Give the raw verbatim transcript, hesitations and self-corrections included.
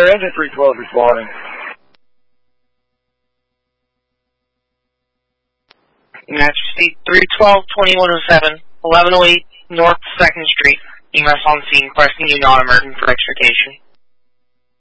Delaware Engine three twelve responding. Majesty three twelve, twenty-one oh seven, eleven oh eight North second Street. E M S on scene, requesting you non-emergent for extrication.